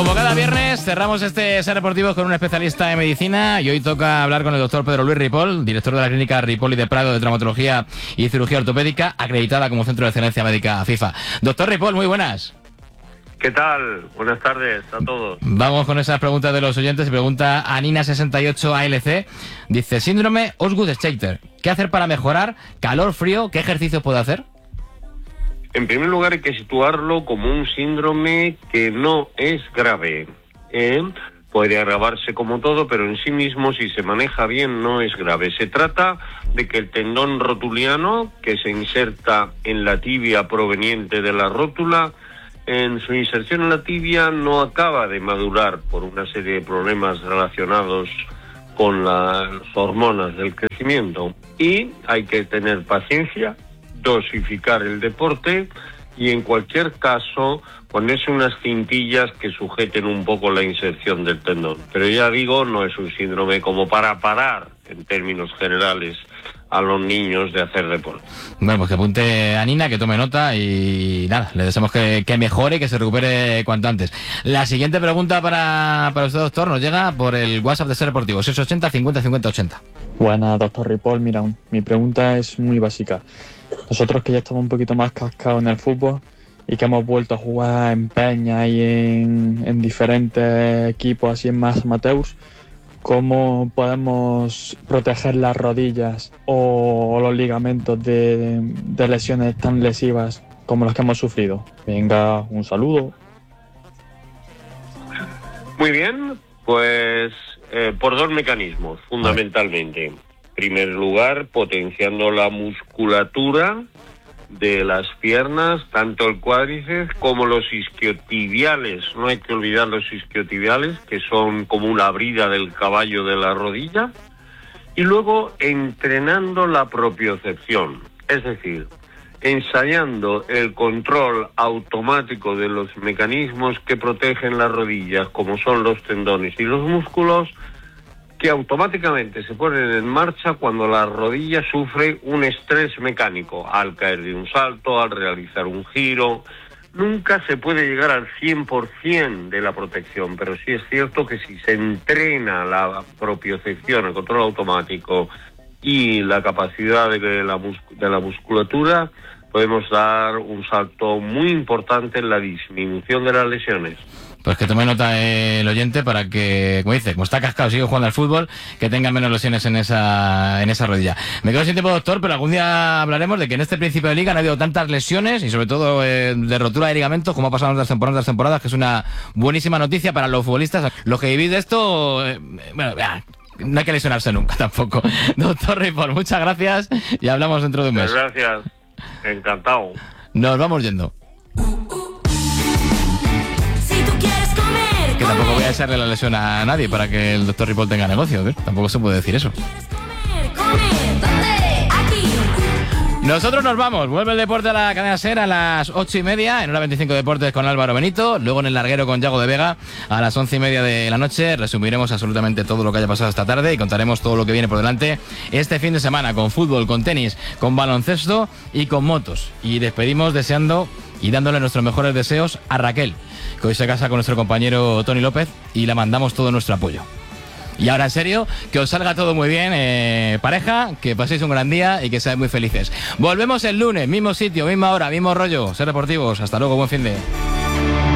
Como cada viernes, cerramos este Ser Deportivo con un especialista en medicina y hoy toca hablar con el doctor Pedro Luis Ripoll, director de la clínica Ripoll y de Prado de Traumatología y Cirugía Ortopédica, acreditada como Centro de Excelencia Médica FIFA. Doctor Ripoll, muy buenas. ¿Qué tal? Buenas tardes a todos. Vamos con esas preguntas de los oyentes. Pregunta Anina68ALC. Dice, síndrome Osgood-Schlatter. ¿Qué hacer para mejorar? ¿Calor, frío? ¿Qué ejercicios puedo hacer? En primer lugar, hay que situarlo como un síndrome que no es grave. Puede agravarse como todo, pero en sí mismo, si se maneja bien, no es grave. Se trata de que el tendón rotuliano, que se inserta en la tibia proveniente de la rótula, en su inserción en la tibia no acaba de madurar por una serie de problemas relacionados con las hormonas del crecimiento. Y hay que tener paciencia, dosificar el deporte y en cualquier caso ponerse unas cintillas que sujeten un poco la inserción del tendón. Pero ya digo, no es un síndrome como para parar, en términos generales, a los niños de hacer deporte. Bueno, pues que apunte a Nina, que tome nota y nada, le deseamos que mejore, que se recupere cuanto antes. La siguiente pregunta para usted, doctor, nos llega por el WhatsApp de Ser Deportivo, 680 50 50 80. Buenas, doctor Ripoll. Mira, mi pregunta es muy básica. Nosotros que ya estamos un poquito más cascados en el fútbol y que hemos vuelto a jugar en peña y en diferentes equipos así en más amateurs, ¿cómo podemos proteger las rodillas o los ligamentos de lesiones tan lesivas como las que hemos sufrido? Venga, un saludo. Muy bien, pues por dos mecanismos, fundamentalmente. En primer lugar, potenciando la musculatura de las piernas, tanto el cuádriceps como los isquiotibiales. No hay que olvidar los isquiotibiales, que son como una brida del caballo de la rodilla. Y luego entrenando la propiocepción, es decir, ensayando el control automático de los mecanismos que protegen las rodillas, como son los tendones y los músculos, que automáticamente se ponen en marcha cuando la rodilla sufre un estrés mecánico, al caer de un salto, al realizar un giro. Nunca se puede llegar al 100% de la protección, pero sí es cierto que si se entrena la propiocepción, el control automático y la capacidad de la musculatura, podemos dar un salto muy importante en la disminución de las lesiones. Pues que tome nota el oyente para que, como dice, como está cascado, sigue jugando al fútbol, que tenga menos lesiones en esa rodilla. Me quedo sin tiempo, doctor, pero algún día hablaremos de que en este principio de liga no ha habido tantas lesiones y sobre todo de rotura de ligamentos como ha pasado en las temporadas, que es una buenísima noticia para los futbolistas. Los que vivís de esto, bueno, no hay que lesionarse nunca tampoco. Doctor Ripoll, muchas gracias y hablamos dentro de un mes. Muchas gracias, encantado. Nos vamos yendo. Que tampoco voy a echarle la lesión a nadie para que el doctor Ripoll tenga negocio, ¿eh? Tampoco se puede decir eso. Nosotros nos vamos. Vuelve el deporte a la cadena SER a las 8:30 en hora 25 Deportes con Álvaro Benito. Luego en el larguero con Yago de Vega a las 11:30 de la noche. Resumiremos absolutamente todo lo que haya pasado esta tarde y contaremos todo lo que viene por delante este fin de semana con fútbol, con tenis, con baloncesto y con motos. Y despedimos deseando y dándole nuestros mejores deseos a Raquel, que hoy se casa con nuestro compañero Tony López y le mandamos todo nuestro apoyo. Y ahora en serio, que os salga todo muy bien, pareja, que paséis un gran día y que seáis muy felices. Volvemos el lunes, mismo sitio, misma hora, mismo rollo. Ser Deportivos, hasta luego, buen fin de...